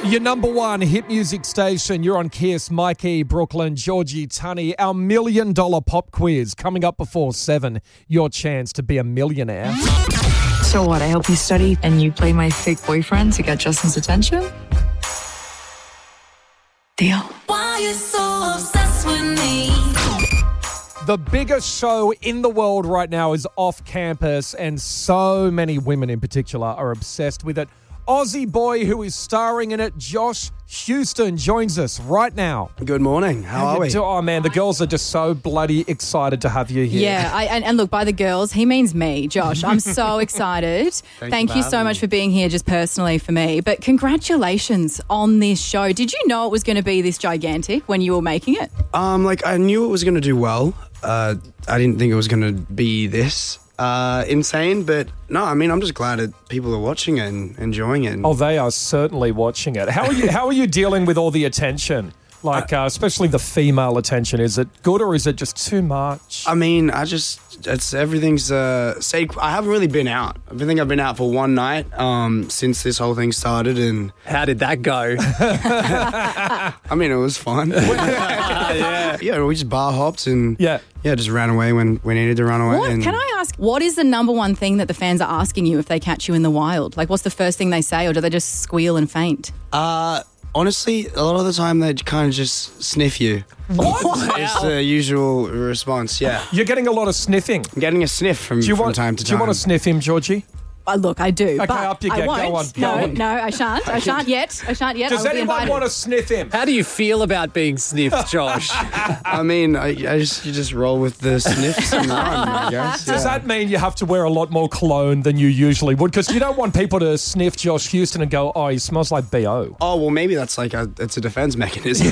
Your number one hit music station. You're on Kiss. Mikey, Brooklyn, Georgie, Tunny. Our $1 million pop quiz coming up before 7. Your chance to be a millionaire. So what, I help you study and you play my fake boyfriend to get Justin's attention? Deal. Why you so obsessed with me? The biggest show in the world right now is Off Campus, and so many women in particular are obsessed with it. Aussie boy who is starring in it, Josh Houston, joins us right now. Good morning. How are we? Oh, man, the girls are just so bloody excited to have you here. Yeah, and look, by the girls, he means me, Josh. I'm so excited. Thank you so much for being here just personally for me. But congratulations on this show. Did you know it was going to be this gigantic when you were making it? I knew it was going to do well. I didn't think it was going to be this insane, but no, I mean, I'm just glad that people are watching it and enjoying it. Oh, they are certainly watching it. How are you dealing with all the attention? Like, especially the female attention. Is it good or is it just too much? I mean, everything's sake. I haven't really been out. I think I've been out for one night since this whole thing started. And how did that go? I mean, it was fun. Yeah, we just bar hopped and just ran away when we needed to run away. Can I ask, what is the number one thing that the fans are asking you if they catch you in the wild? Like, what's the first thing they say, or do they just squeal and faint? Honestly, a lot of the time they kind of just sniff you. What? It's the usual response, yeah. You're getting a lot of sniffing. I'm getting a sniff from time to time. Do you want to sniff him, Georgie? Look, I do. Okay, but up you I get. won't. Go on. No, I shan't. I shan't yet. Does anyone want to sniff him? How do you feel about being sniffed, Josh? I mean, you just roll with the sniffs and run, I guess. Does that mean you have to wear a lot more cologne than you usually would? Because you don't want people to sniff Josh Houston and go, oh, he smells like B.O. Oh, well, maybe that's it's a defense mechanism.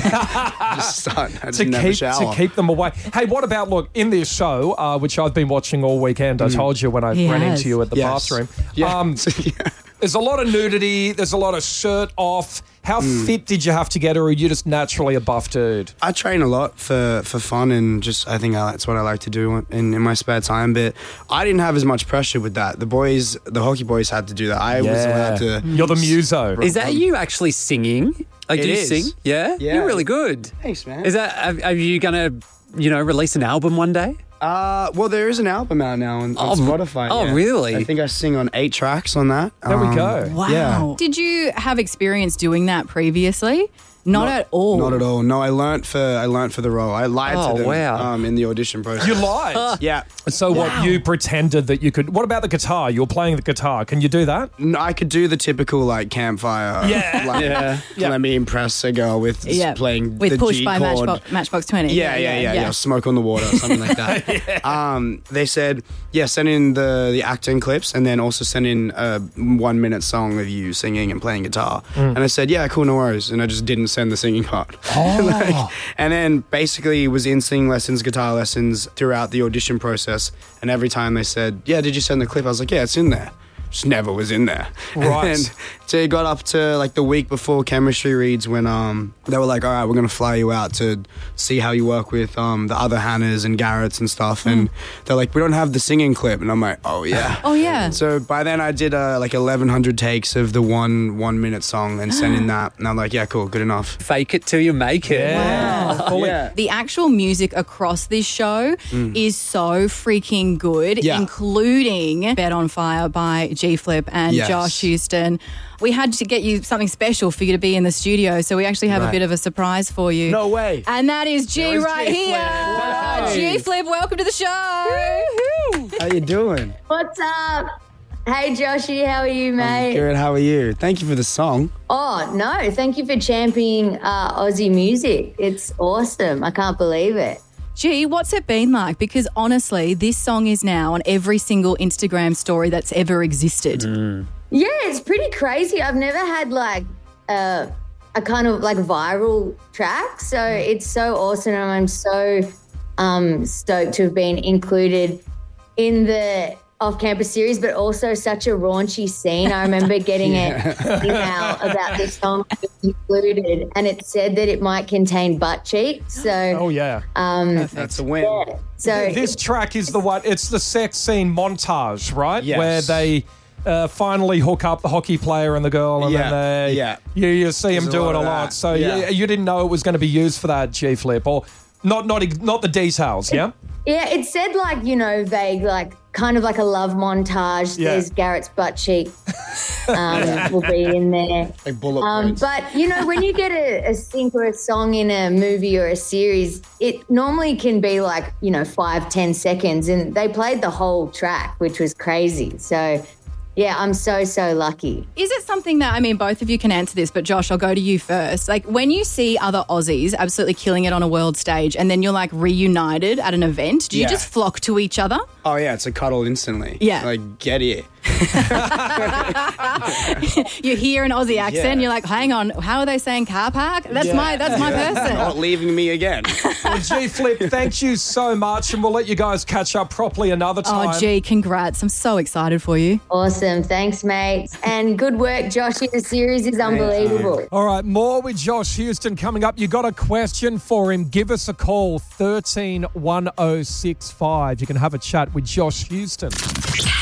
To keep them away. Hey, what about, look, in this show, which I've been watching all weekend, I told you when I ran into you at the bathroom. Yeah. There's a lot of nudity. There's a lot of shirt off. How fit did you have to get, or are you just naturally a buff dude? I train a lot for fun, and just I think that's what I like to do in my spare time. But I didn't have as much pressure with that. The hockey boys had to do that. I was allowed to. You're the muso. Is that you actually singing? Like, do you sing? Yeah? You're really good. Thanks, man. Is that? Are you going to, release an album one day? Well, there is an album out now on Spotify. Oh, really? I think I sing on 8 tracks on that. There we go. Wow. Yeah. Did you have experience doing that previously? Not at all. Not at all. No, I learnt for the role. I lied to them in the audition process. You lied? Yeah. So what, you pretended that you could... What about the guitar? You were playing the guitar. Can you do that? No, I could do the typical, campfire. Yeah. Let me impress a girl with playing with the Push G by chord. Matchbox 20. Yeah. Smoke on the water or something like that. They said, send in the acting clips and then also send in a 1-minute song of you singing and playing guitar. And I said, yeah, cool, no worries. And I just didn't send the singing part. And then basically was in singing lessons, guitar lessons throughout the audition process. And every time they said, did you send the clip? I was like, yeah, it's in there. Just never was in there. Right. And then it got up to the week before chemistry reads when they were like, all right, we're going to fly you out to see how you work with the other Hannahs and Garretts and stuff. And they're like, we don't have the singing clip. And I'm like, oh yeah. Oh yeah. So by then I did 1,100 takes of the 1 minute song and sent in that. And I'm like, yeah, cool, good enough. Fake it till you make it. Wow. Yeah. The actual music across this show is so freaking good, including Bet on Fire by G-Flip and Josh Houston. We had to get you something special for you to be in the studio, so we actually have a bit of a surprise for you. No way. And that is G right G-Flip. here. G-Flip, welcome to the show. How you doing? What's up? Hey, Joshy, how are you, mate? Good, how are you? Thank you for the song. Oh, no, thank you for championing Aussie music. It's awesome. I can't believe it. Gee, what's it been like? Because honestly, this song is now on every single Instagram story that's ever existed. Yeah, it's pretty crazy. I've never had a kind of viral track, so it's so awesome, and I'm so stoked to have been included in the off-campus series, but also such a raunchy scene. I remember getting an email about this song being included, and it said that it might contain butt cheeks. So, that's a win. Yeah. So this track is the one. It's the sex scene montage, right? Yes. Where finally hook up the hockey player and the girl, and then you see him do it a lot. So you didn't know it was going to be used for that, G Flip, or not the details, yeah? Yeah, it said vague, kind of like a love montage. Yeah. There's Garrett's butt cheek will be in there. Like bullet points. But, when you get a sync or a song in a movie or a series, it normally can be 5-10 seconds, and they played the whole track, which was crazy. So, yeah, I'm so lucky. Is it something that, both of you can answer this, but Josh, I'll go to you first. Like, when you see other Aussies absolutely killing it on a world stage and then you're, reunited at an event, do you just flock to each other? Oh, yeah, it's a cuddle instantly. Yeah. Get here. You hear an Aussie accent, you're like, hang on, how are they saying car park? That's my person. Not leaving me again. Well, G Flip, thank you so much, and we'll let you guys catch up properly another time. Oh, gee, congrats. I'm so excited for you. Awesome. Thanks, mate. And good work, Josh. The series is unbelievable. All right, more with Josh Houston coming up. You got a question for him, give us a call, 131065. You can have a chat with Josh Houston.